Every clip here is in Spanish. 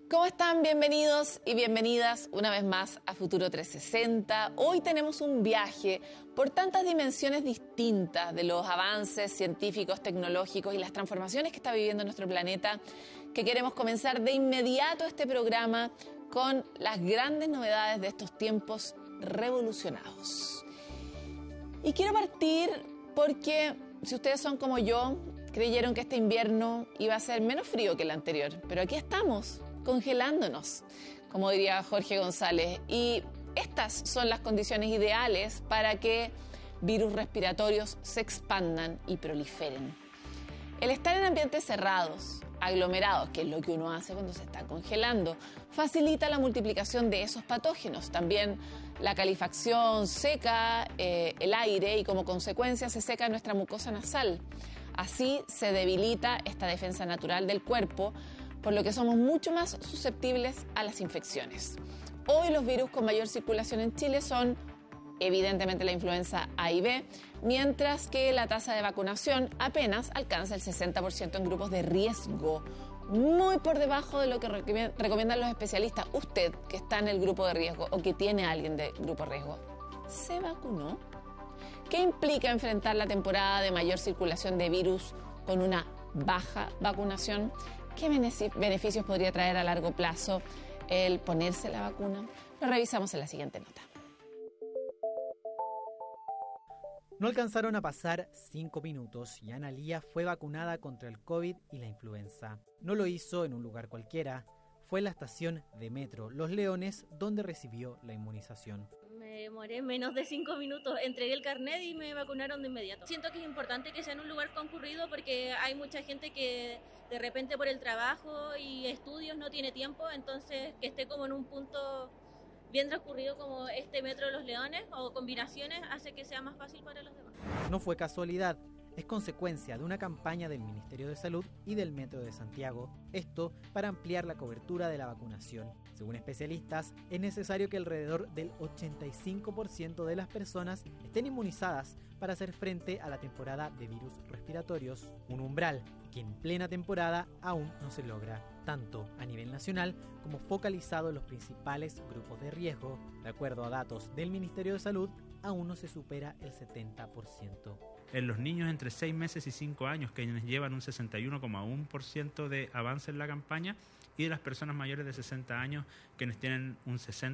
¿Cómo están? Bienvenidos y bienvenidas una vez más a Futuro 360. Hoy tenemos un viaje por tantas dimensiones distintas de los avances científicos, tecnológicos y las transformaciones que está viviendo nuestro planeta, que queremos comenzar de inmediato este programa con las grandes novedades de estos tiempos revolucionados. Y quiero partir porque, si ustedes son como yo, creyeron que este invierno iba a ser menos frío que el anterior, pero aquí estamos, congelándonos, como diría Jorge González, y estas son las condiciones ideales para que virus respiratorios se expandan y proliferen. El estar en ambientes cerrados, aglomerados, que es lo que uno hace cuando se está congelando, facilita la multiplicación de esos patógenos. También la calefacción seca el aire y como consecuencia se seca nuestra mucosa nasal. Así se debilita esta defensa natural del cuerpo, por lo que somos mucho más susceptibles a las infecciones. Hoy los virus con mayor circulación en Chile son evidentemente la influenza A y B, mientras que la tasa de vacunación apenas alcanza el 60% en grupos de riesgo, muy por debajo de lo que recomiendan los especialistas. Usted que está en el grupo de riesgo o que tiene a alguien de grupo de riesgo, ¿se vacunó? ¿Qué implica enfrentar la temporada de mayor circulación de virus con una baja vacunación? ¿Qué beneficios podría traer a largo plazo el ponerse la vacuna? Lo revisamos en la siguiente nota. No alcanzaron a pasar 5 minutos y Ana Lía fue vacunada contra el COVID y la influenza. No lo hizo en un lugar cualquiera, fue en la estación de metro Los Leones donde recibió la inmunización. Me demoré menos de 5 minutos, entregué el carnet y me vacunaron de inmediato. Siento que es importante que sea en un lugar concurrido porque hay mucha gente que de repente por el trabajo y estudios no tiene tiempo, entonces que esté como en un punto bien transcurrido como este metro de Los Leones o combinaciones hace que sea más fácil para los demás. No fue casualidad, es consecuencia de una campaña del Ministerio de Salud y del Metro de Santiago, esto para ampliar la cobertura de la vacunación. Según especialistas, es necesario que alrededor del 85% de las personas estén inmunizadas para hacer frente a la temporada de virus respiratorios, un umbral que en plena temporada aún no se logra, tanto a nivel nacional como focalizado en los principales grupos de riesgo. De acuerdo a datos del Ministerio de Salud, aún no se supera el 70%. En los niños entre 6 meses y 5 años, quienes llevan un 61,1% de avance en la campaña, y de las personas mayores de 60 años, quienes tienen un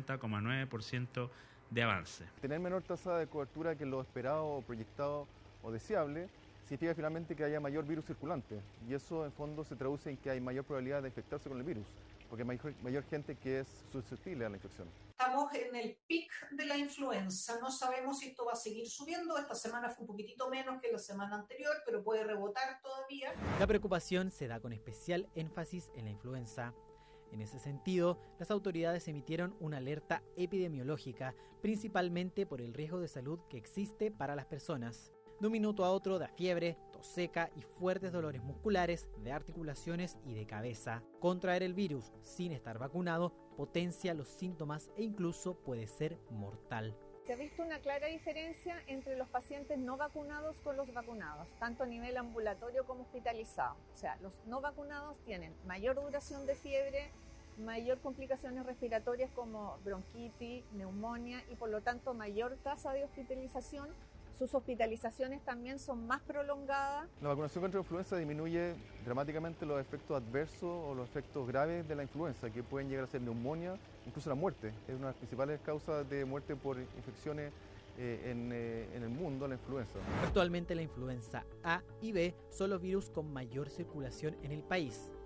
60,9% de avance. Tener menor tasa de cobertura que lo esperado o proyectado o deseable significa finalmente que haya mayor virus circulante, y eso en fondo se traduce en que hay mayor probabilidad de infectarse con el virus, porque hay mayor gente que es susceptible a la infección. Estamos en el pic de la influenza, no sabemos si esto va a seguir subiendo. Esta semana fue un poquitito menos que la semana anterior, pero puede rebotar todavía. La preocupación se da con especial énfasis en la influenza. En ese sentido, las autoridades emitieron una alerta epidemiológica, principalmente por el riesgo de salud que existe para las personas. De un minuto a otro da fiebre, tos seca y fuertes dolores musculares, de articulaciones y de cabeza. Contraer el virus sin estar vacunado potencia los síntomas e incluso puede ser mortal. Se ha visto una clara diferencia entre los pacientes no vacunados con los vacunados, tanto a nivel ambulatorio como hospitalizado. O sea, los no vacunados tienen mayor duración de fiebre, mayor complicaciones respiratorias como bronquitis, neumonía y por lo tanto mayor tasa de hospitalización. Sus hospitalizaciones también son más prolongadas. La vacunación contra la influenza disminuye dramáticamente los efectos adversos o los efectos graves de la influenza, que pueden llegar a ser neumonía, incluso la muerte. Es una de las principales causas de muerte por infecciones en el mundo, la influenza. Actualmente la influenza A y B son los virus con mayor circulación en el país.